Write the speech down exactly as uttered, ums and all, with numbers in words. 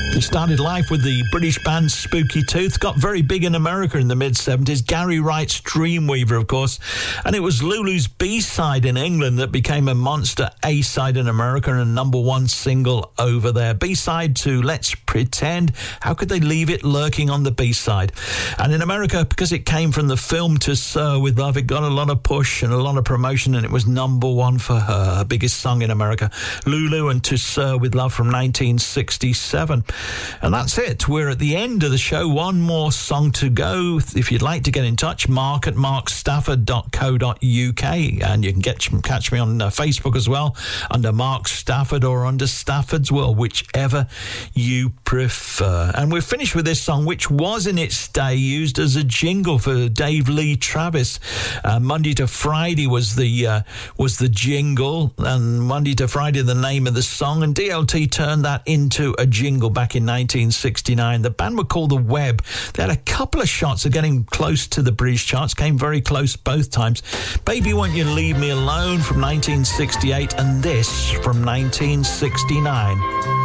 He started life with the British band Spooky Tooth, got very big in America in the mid-seventies. Gary Wright's Dreamweaver, of course. And it was Lulu's B-side in England that became a monster A-side in America and a number one single over there. B-side to Let's Pretend. How could they leave it lurking on the B-side? And in America, because it came from the film To Sir With Love, it got a lot of push and a lot of promotion, and it was number one for her, her biggest song in America. Lulu and To Sir With Love from nineteen sixty-seven. And that's it. We're at the end of the show. One more song to go. If you'd like to get in touch, mark at mark stafford dot co dot uk. And you can get catch me on uh, Facebook as well, under Mark Stafford or under Stafford's World, whichever you prefer. And we're finished with this song, which was in its day used as a jingle for Dave Lee Travis. Uh, Monday to Friday was the uh, was the jingle, and Monday to Friday the name of the song. And D L T turned that into a jingle back in nineteen sixty-nine. The band were called The Web. They had a couple of shots of getting close to the British charts, came very close both times. Baby Won't You Leave Me Alone from nineteen sixty-eight, and this from nineteen sixty-nine.